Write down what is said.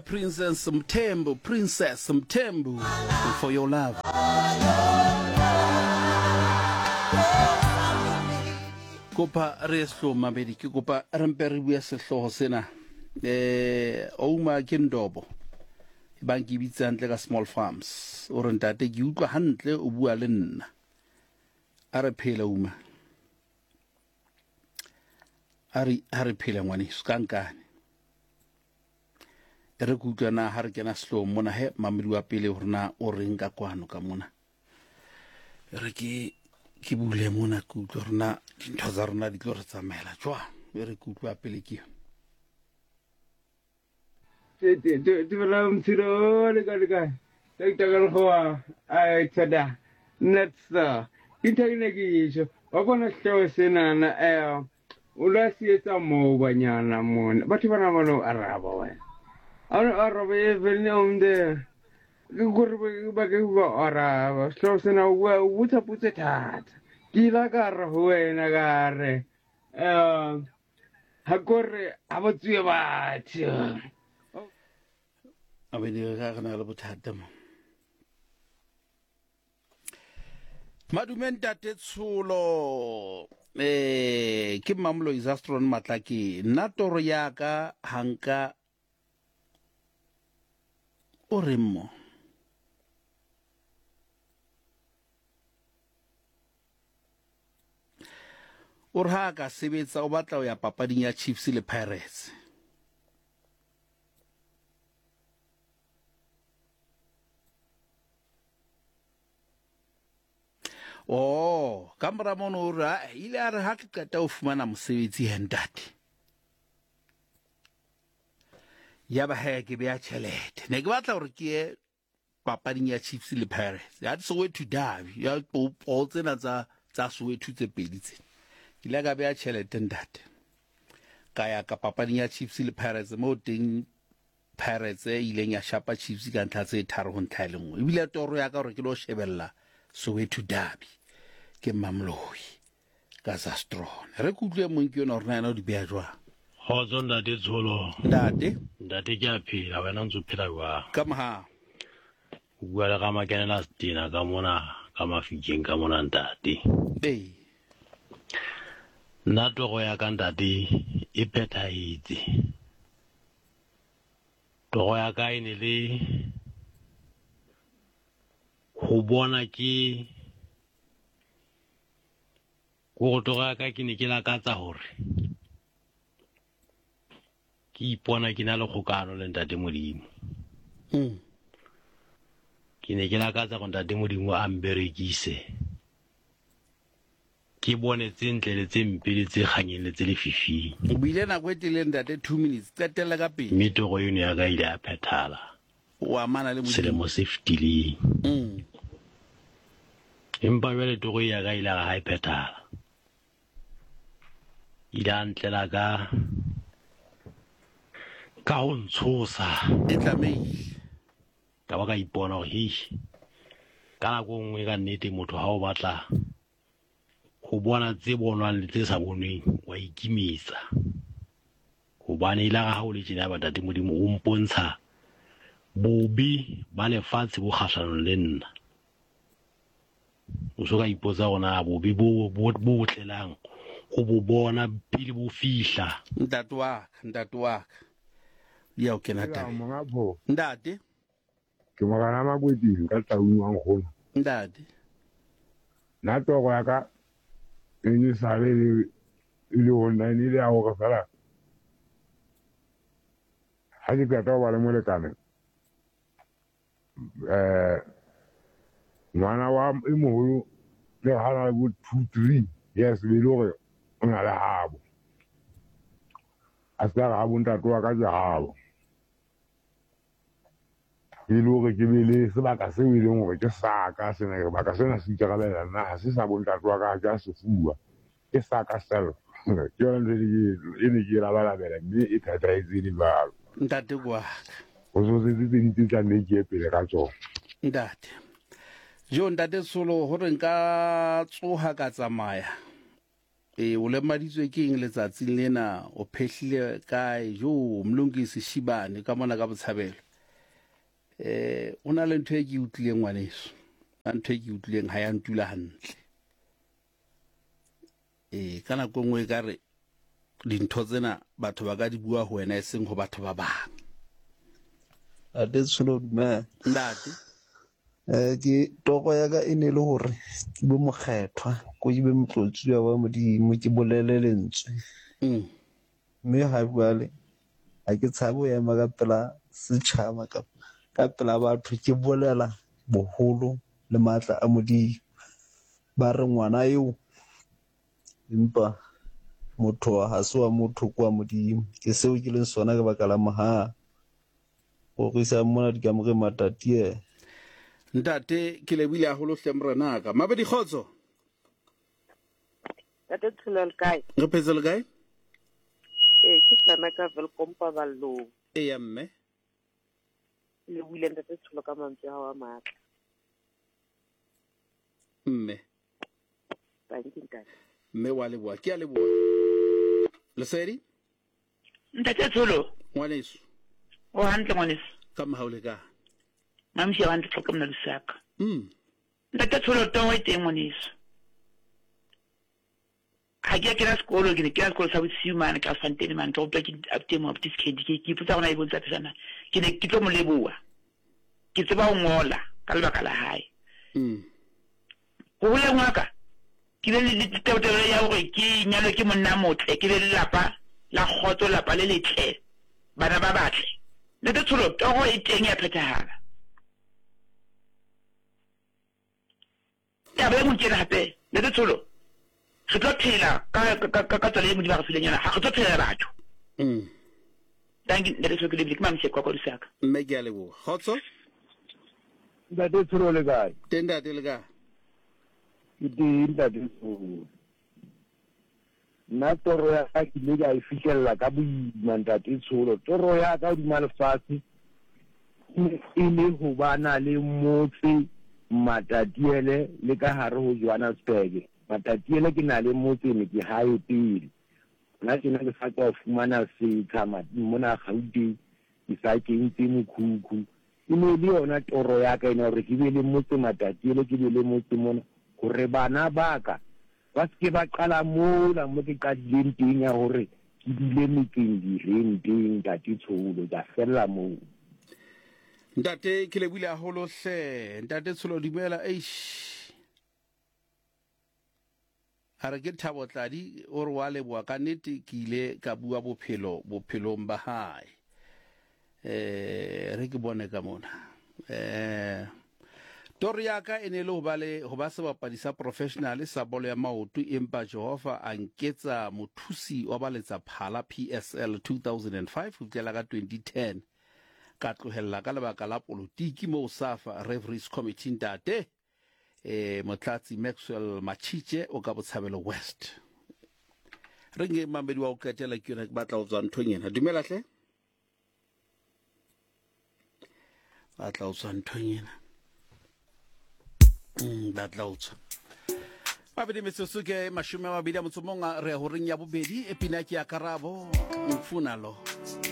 Princess Mthembu, for your love. Kopa reslo mabedi ke kopa rempere bua sehloho sena ouma ke ndobo bang ke bitsa hantle ka small farms o re ntate ke utlwa hantle o bua le nna a re phela uma a re phela ngwane skankane re kutlwana ha re kena slow mona he mamedi wa pele horna o reng ka kwano ka mona re ke bule mona kutlwa rona dintho tsa rona di tlo re tsamaela jwa re kutlwa pele ke ti vela mthiro le ka tagal hoa ai tada netsa intagine ke isho wa bona hlo sena na ula sietsa mo banyana mona batho bana ba no araba wa ana araba e vele onde gore ba ke ba araba hlo sena wa utsa putse thata kila ka re ho wena ka re ha gore ha botswe batho a be di ga gana le bothata mo madumenta tetsolo ke mamlo isastron matlaki nna toro ya ka hanka o remmo o ra ka sebetsa o batla o ya papading ya Chiefs le Pirates kamera mono o ra ile a re ha ke qeta o fumana mosebetsi hentate ya ba he ke bea tšhelete ne ke batla gore ke ye papading ya Chiefs le Pirates ya Soweto Derby ya o tsena tsa Soweto tse pedi tsena ke ile ka bea tšhelete ntate ka ya ka papading ya Chiefs le Pirates mo teng Pirates ileng ya shapa Chiefs ka ntlha tse tharo go ntlha le nngwe ebile toro ya ka gore ke lo shebella Soweto Derby ke Mamloi ka Zastron re kutlwe mong ke yona rena no di bea jwa Hozo ndate tsolo ndate ke a phela wena ntse phela jwa ka maha bua le ga makenela stina ka mona ka mafikeng ka mona ntate nna togo ya ka ntate e phethahetse togo ya ka ene le go bona ke go togo ya ka ke ne ke lakatsa gore ke ipona ke na le kgokano le ntate Modimo ke ne ke lakatsa go ntate Modimo a mberekise ke bone tsentle le tsempe le tse kganyeng le tse le fifing o bile na go etile ntate 2 minutes tsetela ka pele mitogo yone ya ka ile a phethala o amana le Modimo se fitileng empa bele togo ya ka ile ga ha phethala ile a ntlela ka ho ntshosa e tlameile ka ba ka ipona gore ka nako nngwe ka nnete motho ha o batla go bona tse bonwang le tse sa bonweng wa ikimetsa gobane ile ga ha o le tjena ba ntate Modimo o mpontsha bobe ba lefatshe bo kgahlanong le nna o so ka ipotsa gona bobe bo tlelang go bo bona pele bo fihla ntate wa ka ya o kena tabe ndate ke mogana maboding ka tsaungwang gona ndate nna togo ya ka ene sabe le gona ene le ya go fela ha ke qeta go ba le molekane ngwana wa e moholo le hana le bo 2-3 yes be le gore o na le habo a ska ga bo ntate wa ka jabo ke le gore ke be le sebaka se e leng gore ke saka sena sebaka sena se ikarelela nna ha se sa bo ntate wa ka ja sefua ke saka self ke yone e ne ke labalabela mme e phethahetse di balo ntate wa go so se tse ntse tla nne ke pele ka tsona ntate jo ntate solo gore nka tsoha ka tsamaya o lemaditswe ke eng letsatsing lena o phehlile kae jo Mlungisi Shibane ka mona ka Botshabelo o na le ntho e ke utlileng ngwaneso ntho e ke utlileng ha ya ntula hantle kana go ngwe ka re dintho tsena batho ba ka di bua ho wena eseng ho batho ba bang a Tsholo man ndate ke toko ya ka ene le hore ke bo mokgethwa ko ibe motlotsi wa Modimo ke bolele lentswe mme ha bale a ke tshabo ya maga pela setšhaba ka pela batho ke bolela boholo le matla a Modimo ba re ngwana eo empa motho ha se wa motho kwa Modimo ke seo ke leng sona ke baka la moha go isa mona di ka more matati ntate ke lebile a holo hle morenaka mabedi khotso Tate Tsholo kae re phetse le kae ke sana ka Velkompa ballo ya mme le buile Tate Tsholo ka mantswe a wa matla mme thank you ntate mme wa leboa ke a leboa Lesedi Ntate Tsholo ngwaneso o hantle ngwaneso ka mahaule ka mamshi abantu tlhoka mna lusaka Ntate Tsholo to teng ngwaneso ha ke kena sekolo ke kena sekolo sa bosiumane ka Fanteni man to ke aptemo up this kid ke iputsa gona e bontsha tsana ke ne ke tlo mo leboa ke tseba o ngola ka lebaka la hae go bole ngwaka ke le ditebotelo ya hore ke nyalo ke monna motle ke le lapa la khotso lapa le letle bana ba batle Ntate Tsholo togo e teng ya phethahala ya be mo tsena hape Ntate Tsholo se tlo phela ka tsela e Modimo a re fileng yona ha re tlo phela batho thank you Ntate Tsholo ke lebile ke mamse kwa lusaka mme ke a leboa khotso Ntate Tsholo le kae tendate le ka Ntate Tsholo nna toro ya ka ke le ka e fihlella ka boima Ntate Tsholo toro ya ka hodima lefatshe e le ho bana le motse Matatiele le ka hare ho Johannesburg Matatiele ke na le motse ne ke hae pele nna ke ne ke sa ka fumana setha mona Gauteng ke sa kentse mokhukhu e ne le yona toro ya ka ena hore ke be le motse Matatiele ke be le motse mona hore bana baka ba se ba qala mola mo ke qadileng teng ya hore ke dile metseng direnteng Ntate Tsholo ka fella moo ntate ke lebile a holo hle Ntate Tsholo dumela are ke Thabo Tladi o re wa leboa ka nnete ke ile ka bua bophelong ba hae re ke bone ka mona toro ya ka ene le ho ba sebapadi sa professional sa bolo ya maoto empa Jehova a nketsa mothusi wa baletsa phala PSL 2005 ho fihlela ka 2010 ka tlohella ka lebaka la politiki mo Safa Referees Committee ntate motlatsi Maxwell Machiche o ka Botshabelo West re nge mamedi wa o ketela ke yona ke batla ho tswa nthong ena dumela hle batla ho tswa nthong ena batla ho tswa babedi metsotso ke 20 a motsomonga re ho reng ya bobedi epina ke ya Karabo mfuna lo